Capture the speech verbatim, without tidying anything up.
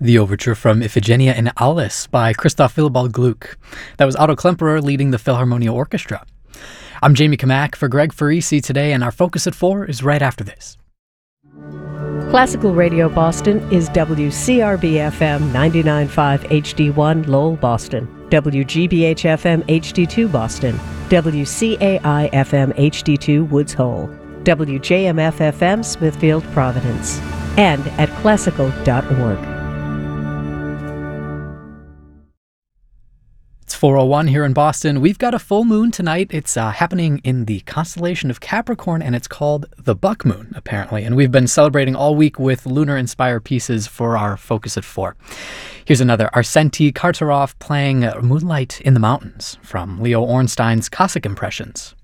The overture from Iphigenia in Aulis by Christoph Willibald Gluck. That was Otto Klemperer leading the Philharmonia Orchestra. I'm Jamie Kamak for Greg Farisi today, and our Focus at four is right after this. Classical Radio Boston is W C R B F M ninety-nine point five H D one Lowell, Boston, W G B H F M H D two Boston, W C A I F M H D two Woods Hole, W J M F F M Smithfield, Providence, and at classical dot org. It's four oh one here in Boston. We've got a full moon tonight. It's uh, happening in the constellation of Capricorn, and it's called the Buck Moon, apparently. And we've been celebrating all week with lunar-inspired pieces for our Focus at four. Here's another, Arsenti Kartarov playing Moonlight in the Mountains from Leo Ornstein's Cossack Impressions.